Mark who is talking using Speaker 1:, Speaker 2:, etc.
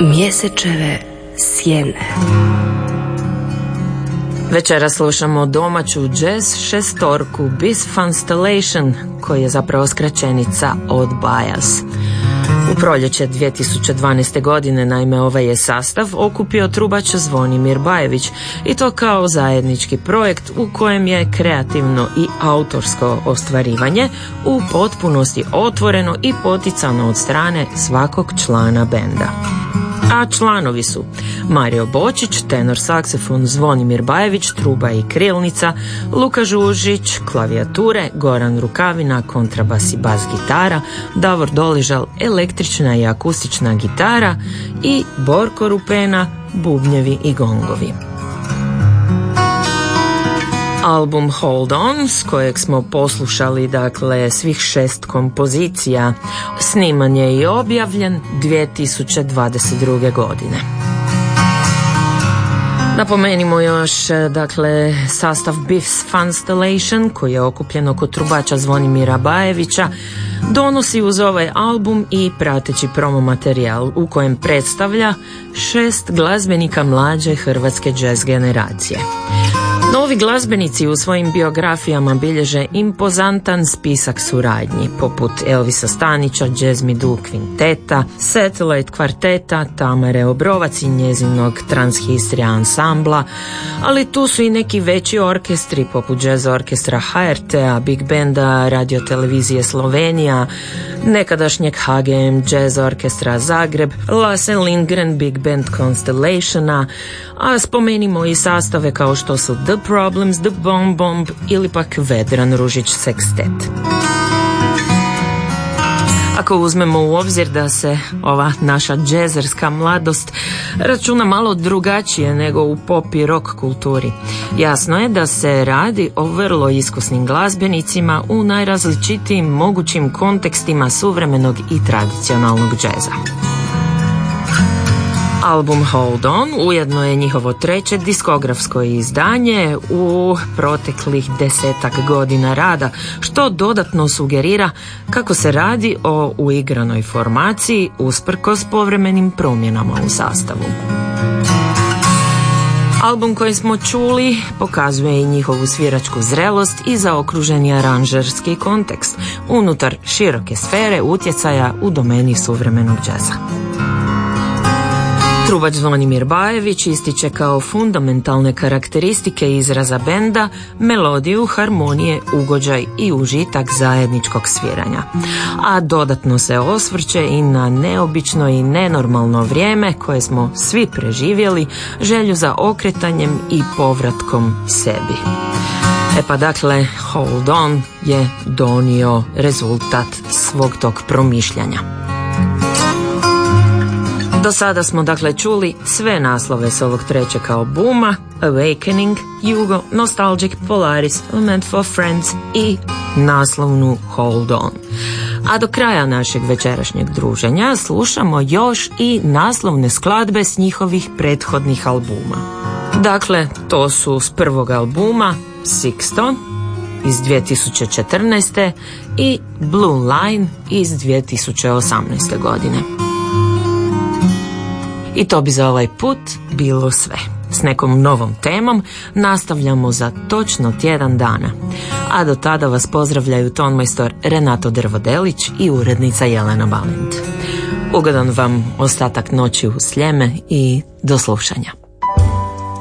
Speaker 1: Mjesečeve sjene.
Speaker 2: Večeras slušamo domaću jazz šestorku Biff Constellation, koji je zapravo skraćenica od Bias. U proljeće 2012. godine, naime, ovaj je sastav okupio trubač Zvonimir Bajević, i to kao zajednički projekt u kojem je kreativno i autorsko ostvarivanje u potpunosti otvoreno i poticano od strane svakog člana benda. A članovi su Mario Bočić, tenor saksofon, Zvonimir Bajević, truba i krilnica, Luka Žužić, klavijature, Goran Rukavina, kontrabas i bas gitara, Davor Doližal, električna i akustična gitara i Borko Rupena, bubnjevi i gongovi. Album Hold On, s kojeg smo poslušali dakle svih 6 kompozicija, sniman je i objavljen 2022. godine. Napomenimo još dakle sastav Biff's Constellation, koji je okupljen oko trubača Zvonimira Bajevića, donosi uz ovaj album i prateći promo materijal u kojem predstavlja 6 glazbenika mlađe hrvatske jazz generacije. Novi glazbenici u svojim biografijama bilježe impozantan spisak suradnji, poput Elvisa Stanića, Jazz Midu kvinteta, Satellite kvarteta, Tamare Obrovac i njezinog Transhistrija ansambla, ali tu su i neki veći orkestri poput Jazz orkestra HRT-a, Big Benda Radio-televizije Slovenija, nekadašnjeg HGM Jazz orkestra Zagreb, Lasse Lindgren Big Band Constellationa, a spomenimo i sastave kao što su The Problems, The Bomb Bomb ili pak Vedran Ružić Sextet. Ako uzmemo u obzir da se ova naša džezerska mladost računa malo drugačije nego u pop i rock kulturi, jasno je da se radi o vrlo iskusnim glazbenicima u najrazličitijim mogućim kontekstima suvremenog i tradicionalnog džeza. Album Hold On ujedno je njihovo 3. diskografsko izdanje u proteklih 10-ak godina rada, što dodatno sugerira kako se radi o uigranoj formaciji usprkos povremenim promjenama u sastavu. Album koji smo čuli pokazuje i njihovu sviračku zrelost i zaokruženi aranžerski kontekst unutar široke sfere utjecaja u domeni suvremenog džeza. Trubač Zvonimir Bajević ističe kao fundamentalne karakteristike izraza benda melodiju, harmonije, ugođaj i užitak zajedničkog sviranja. A dodatno se osvrće i na neobično i nenormalno vrijeme koje smo svi preživjeli, želju za okretanjem i povratkom sebi. E pa dakle, Hold On je donio rezultat svog tog promišljanja. Do sada smo dakle čuli sve naslove s ovog 3. albuma: Awakening, Jugo, Nostalgic, Polaris, Lament for Friends i naslovnu Hold On. A do kraja našeg večerašnjeg druženja slušamo još i naslovne skladbe s njihovih prethodnih albuma. Dakle, to su s prvog albuma Sixto iz 2014. i Blue Line iz 2018. godine. I to bi za ovaj put bilo sve. S nekom novom temom nastavljamo za točno tjedan dana. A do tada vas pozdravljaju tonmajstor Renato Drvodelić i urednica Jelena Balint. Ugodan vam ostatak noći u Sljeme i do slušanja.